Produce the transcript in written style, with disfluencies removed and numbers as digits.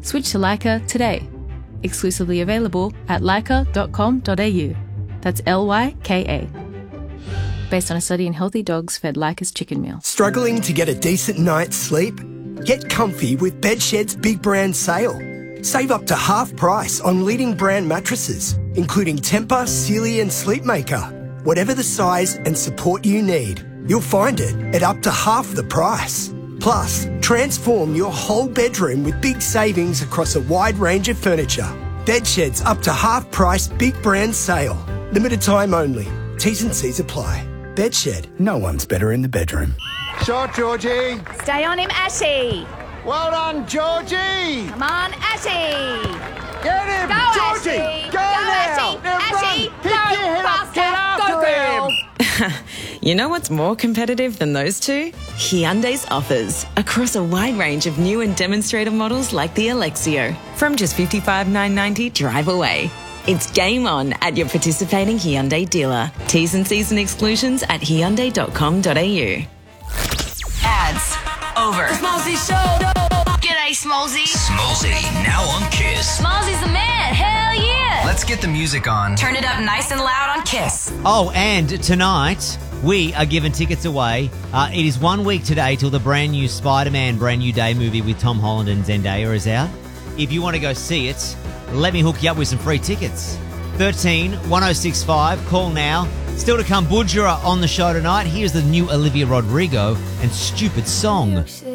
Switch to Leica today. Exclusively available at leica.com.au. That's Lyka. Based on a study in healthy dogs fed Leica's chicken meal. Struggling to get a decent night's sleep? Get comfy with Bedshed's big brand sale. Save up to half price on leading brand mattresses, including Tempur, Sealy and Sleepmaker. Whatever the size and support you need, you'll find it at up to half the price. Plus, transform your whole bedroom with big savings across a wide range of furniture. Bedshed's up to half price big brand sale. Limited time only. T's and C's apply. Bedshed, no one's better in the bedroom. Shot, Georgie. Stay on him, Ashy. Well done, Georgie. Come on, Ashy. Get him, Go, Georgie. Ashy. Go now. Ashy. Ashy. Run. Pick your head up. Get after him. You know what's more competitive than those two? Hyundai's offers across a wide range of new and demonstrator models like the Alexio. From just $55,990 drive away. It's game on at your participating Hyundai dealer. T's and C's and exclusions at hyundai.com.au. Ads over. Smallzy Show. G'day, Smallzy. Smallzy, now on Kiss. Smallzy's the man. Hell yeah. Let's get the music on. Turn it up nice and loud on Kiss. Oh, and tonight we are giving tickets away. It is 1 week today till the brand new Spider-Man Brand New Day movie with Tom Holland and Zendaya is out. If you want to go see it, let me hook you up with some free tickets. 13 1065. Call now. Still to come, Budjera on the show tonight. Here's the new Olivia Rodrigo and Stupid Song.